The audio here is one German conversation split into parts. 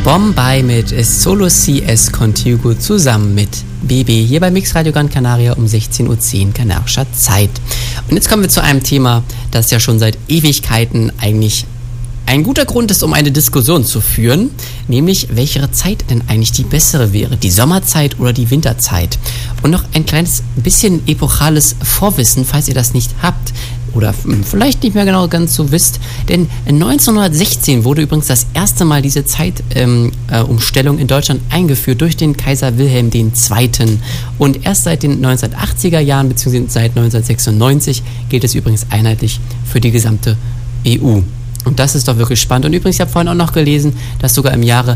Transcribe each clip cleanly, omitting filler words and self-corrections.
Bombay mit Solo CS Contigo zusammen mit BB hier bei Mix Radio Gran Canaria um 16:10 Uhr kanarischer Zeit. Und jetzt kommen wir zu einem Thema, das ja schon seit Ewigkeiten eigentlich ein guter Grund ist, um eine Diskussion zu führen, nämlich welche Zeit denn eigentlich die bessere wäre, die Sommerzeit oder die Winterzeit. Und noch ein kleines bisschen epochales Vorwissen, falls ihr das nicht habt oder vielleicht nicht mehr genau ganz so wisst, denn 1916 wurde übrigens das erste Mal diese Zeitumstellung in Deutschland eingeführt durch den Kaiser Wilhelm II. Und erst seit den 1980er Jahren bzw. seit 1996 gilt es übrigens einheitlich für die gesamte EU. Und das ist doch wirklich spannend. Und übrigens, ich habe vorhin auch noch gelesen, dass sogar im Jahre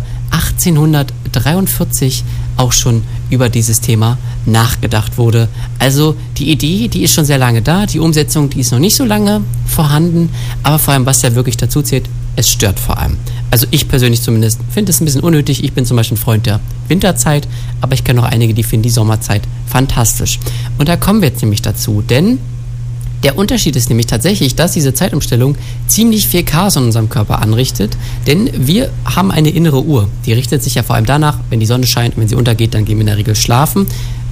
1843 auch schon über dieses Thema nachgedacht wurde. Also die Idee, die ist schon sehr lange da, die Umsetzung, die ist noch nicht so lange vorhanden, aber vor allem, was ja wirklich dazu zählt, es stört vor allem. Also ich persönlich zumindest finde es ein bisschen unnötig. Ich bin zum Beispiel ein Freund der Winterzeit, aber ich kenne auch einige, die finden die Sommerzeit fantastisch. Und da kommen wir jetzt nämlich dazu, denn der Unterschied ist nämlich tatsächlich, dass diese Zeitumstellung ziemlich viel Chaos in unserem Körper anrichtet, denn wir haben eine innere Uhr. Die richtet sich ja vor allem danach, wenn die Sonne scheint und wenn sie untergeht, dann gehen wir in der Regel schlafen.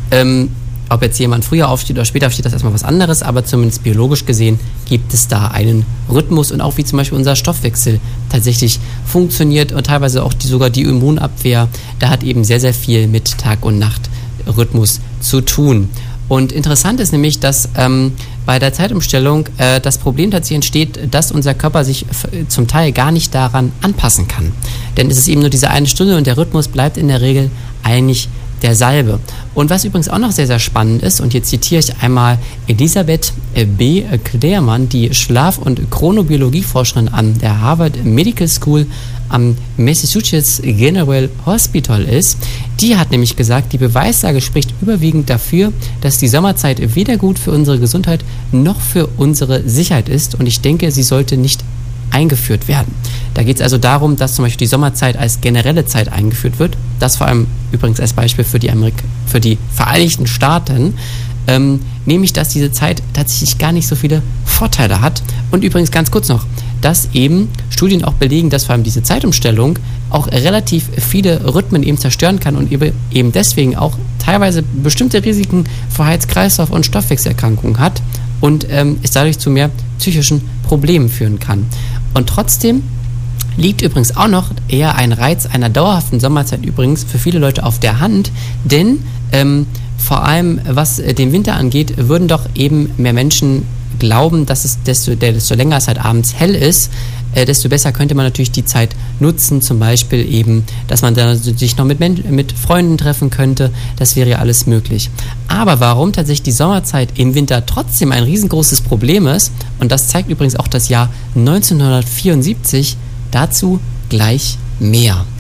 Ob jetzt jemand früher aufsteht oder später aufsteht, das ist erstmal was anderes, aber zumindest biologisch gesehen gibt es da einen Rhythmus und auch wie zum Beispiel unser Stoffwechsel tatsächlich funktioniert und teilweise auch sogar die Immunabwehr, da hat eben sehr, sehr viel mit Tag- und Nachtrhythmus zu tun. Und interessant ist nämlich, dass bei der Zeitumstellung das Problem tatsächlich entsteht, dass unser Körper sich zum Teil gar nicht daran anpassen kann. Denn es ist eben nur diese eine Stunde und der Rhythmus bleibt in der Regel eigentlich derselbe. Und was übrigens auch noch sehr, sehr spannend ist, und jetzt zitiere ich einmal Elisabeth B. Klärmann, die Schlaf- und Chronobiologieforscherin an der Harvard Medical School am Massachusetts General Hospital ist, die hat nämlich gesagt, die Beweislage spricht überwiegend dafür, dass die Sommerzeit weder gut für unsere Gesundheit noch für unsere Sicherheit ist und ich denke, sie sollte nicht eingeführt werden. Da geht es also darum, dass zum Beispiel die Sommerzeit als generelle Zeit eingeführt wird, das vor allem übrigens als Beispiel für die Vereinigten Staaten, nämlich, dass diese Zeit tatsächlich gar nicht so viele Vorteile hat. Und übrigens ganz kurz noch, dass eben Studien auch belegen, dass vor allem diese Zeitumstellung auch relativ viele Rhythmen eben zerstören kann und eben deswegen auch teilweise bestimmte Risiken für Herz-Kreislauf- und Stoffwechselerkrankungen hat und es dadurch zu mehr psychischen Problemen führen kann. Und trotzdem liegt übrigens auch noch eher ein Reiz einer dauerhaften Sommerzeit übrigens für viele Leute auf der Hand, denn vor allem was den Winter angeht, würden doch eben mehr Menschen glauben, dass es desto länger es halt abends hell ist, desto besser könnte man natürlich die Zeit nutzen, zum Beispiel eben, dass man dann sich noch mit Freunden treffen könnte, das wäre ja alles möglich. Aber warum tatsächlich die Sommerzeit im Winter trotzdem ein riesengroßes Problem ist, und das zeigt übrigens auch das Jahr 1974, dazu gleich mehr.